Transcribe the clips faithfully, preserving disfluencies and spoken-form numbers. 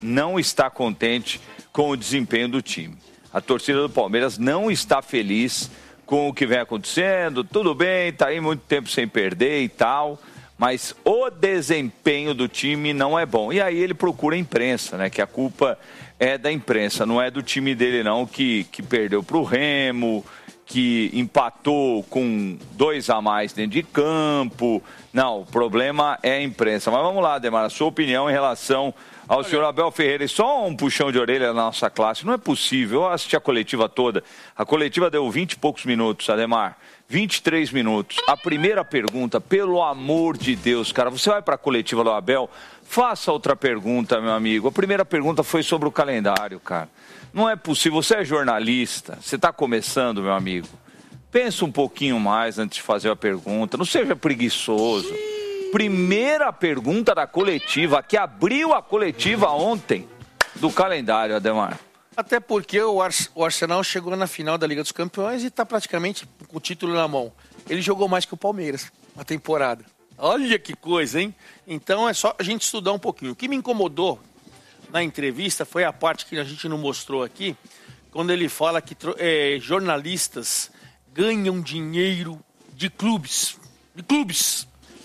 não está contente com o desempenho do time. A torcida do Palmeiras não está feliz com o que vem acontecendo. Tudo bem, está aí muito tempo sem perder e tal, mas o desempenho do time não é bom. E aí ele procura a imprensa, né? Que a culpa é da imprensa, não é do time dele não, que, que perdeu para o Remo, que empatou com dois a mais dentro de campo. Não, o problema é a imprensa. Mas vamos lá, Ademar, a sua opinião em relação ao Olha. senhor Abel Ferreira. E só um puxão de orelha na nossa classe. Não é possível, eu assisti a coletiva toda. A coletiva deu vinte e poucos minutos, Ademar. vinte e três minutos. A primeira pergunta, pelo amor de Deus, cara, você vai para a coletiva do Abel, faça outra pergunta, meu amigo. A primeira pergunta foi sobre o calendário, cara. Não é possível, você é jornalista, você está começando, meu amigo. Pensa um pouquinho mais antes de fazer a pergunta, não seja preguiçoso. Primeira pergunta da coletiva, que abriu a coletiva ontem do calendário, Ademar. Até porque o, Ar- o Arsenal chegou na final da Liga dos Campeões e está praticamente com o título na mão. Ele jogou mais que o Palmeiras na temporada. Olha que coisa, hein? Então é só a gente estudar um pouquinho. O que me incomodou na entrevista foi a parte que a gente não mostrou aqui, quando ele fala que é, jornalistas ganham dinheiro de clubes. De clubes.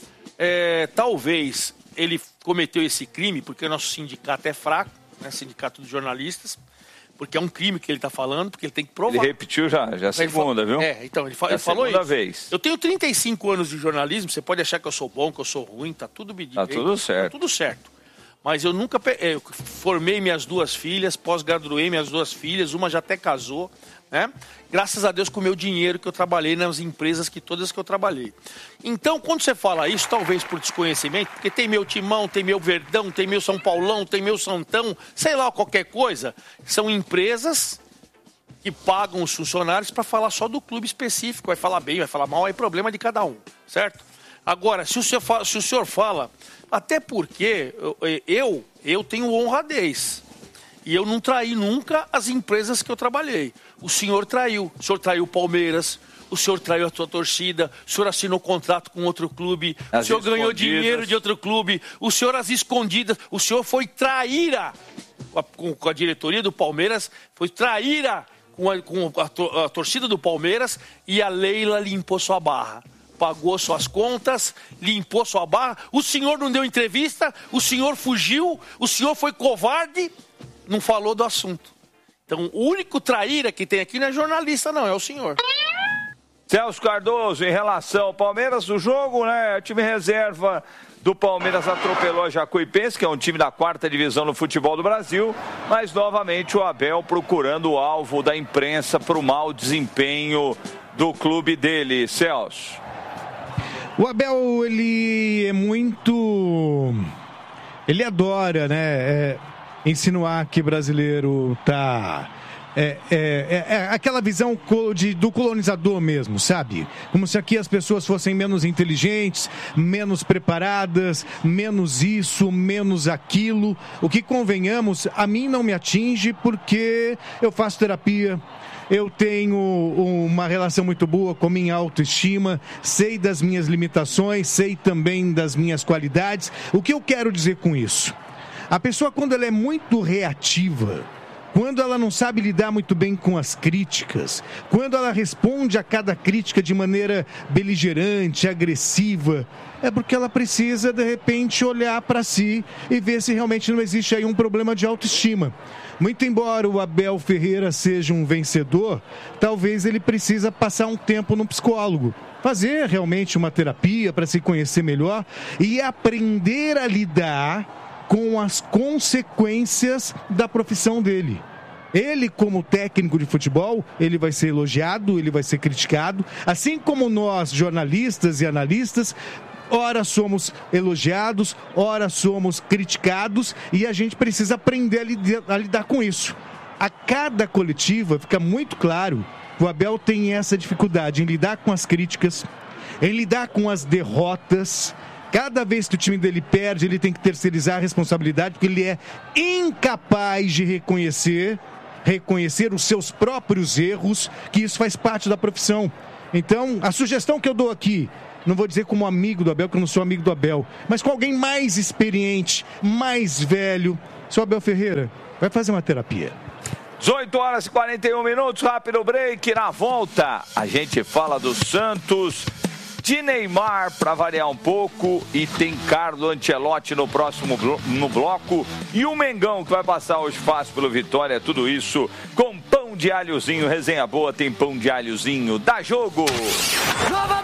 É, talvez ele cometeu esse crime porque o nosso sindicato é fraco, né? Sindicato dos jornalistas, porque é um crime que ele está falando, porque ele tem que provar. Ele repetiu já, já a segunda, ele viu? É, então, ele, fa- é ele falou segunda isso. vez. Eu tenho trinta e cinco anos de jornalismo, você pode achar que eu sou bom, que eu sou ruim, tá tudo medido. Tá tudo certo. Tá tudo certo. Mas eu nunca... Pe- eu formei minhas duas filhas, pós-graduei minhas duas filhas, uma já até casou, né? Graças a Deus com o meu dinheiro que eu trabalhei nas empresas, que todas que eu trabalhei. Então, quando você fala isso, talvez por desconhecimento, porque tem meu Timão, tem meu Verdão, tem meu São Paulão, tem meu Santão, sei lá, qualquer coisa, são empresas que pagam os funcionários para falar só do clube específico, vai falar bem, vai falar mal, é problema de cada um, certo? Agora, se o senhor fala, se o senhor fala até porque eu, eu, eu tenho honradez. E eu não traí nunca as empresas que eu trabalhei. O senhor traiu. O senhor traiu o Palmeiras, o senhor traiu a sua torcida, o senhor assinou contrato com outro clube, as o senhor ganhou dinheiro de outro clube, o senhor as escondidas, o senhor foi traíra com a, com, com a diretoria do Palmeiras, foi traíra com, a, com a, tor- a torcida do Palmeiras e a Leila limpou sua barra. Pagou suas contas, limpou sua barra, o senhor não deu entrevista, o senhor fugiu, o senhor foi covarde, não falou do assunto. Então, o único traíra que tem aqui não é jornalista, não, é o senhor. Celso Cardoso, em relação ao Palmeiras, o jogo, né? O time reserva do Palmeiras atropelou a Jacuipense, que é um time da quarta divisão no futebol do Brasil, mas novamente o Abel procurando o alvo da imprensa para o mau desempenho do clube dele. Celso. O Abel, ele é muito... Ele adora, né, é, insinuar que brasileiro tá... É, é, é, é aquela visão de, do colonizador mesmo, sabe? Como se aqui as pessoas fossem menos inteligentes, menos preparadas, menos isso, menos aquilo. O que, convenhamos, a mim não me atinge porque eu faço terapia. Eu tenho uma relação muito boa com a minha autoestima, sei das minhas limitações, sei também das minhas qualidades. O que eu quero dizer com isso? A pessoa, quando ela é muito reativa, quando ela não sabe lidar muito bem com as críticas, quando ela responde a cada crítica de maneira beligerante, agressiva, é porque ela precisa, de repente, olhar para si e ver se realmente não existe aí um problema de autoestima. Muito embora o Abel Ferreira seja um vencedor, talvez ele precisa passar um tempo no psicólogo, fazer realmente uma terapia para se conhecer melhor e aprender a lidar com as consequências da profissão dele. Ele, como técnico de futebol, ele vai ser elogiado, ele vai ser criticado, assim como nós, jornalistas e analistas, ora somos elogiados, ora somos criticados e a gente precisa aprender a lidar, a lidar com isso. A cada coletiva fica muito claro que o Abel tem essa dificuldade em lidar com as críticas, em lidar com as derrotas. Cada vez que o time dele perde, ele tem que terceirizar a responsabilidade, porque ele é incapaz de reconhecer, reconhecer os seus próprios erros, que isso faz parte da profissão. Então, a sugestão que eu dou aqui, não vou dizer como amigo do Abel, que eu não sou amigo do Abel, mas com alguém mais experiente, mais velho, seu Abel Ferreira vai fazer uma terapia. dezoito horas e quarenta e um minutos, rápido break. Na volta, a gente fala do Santos, de Neymar, para variar um pouco, e tem Carlo Ancelotti no próximo blo- no bloco, e o Mengão, que vai passar hoje fácil pelo Vitória, tudo isso com pão de alhozinho, resenha boa, tem pão de alhozinho, dá jogo!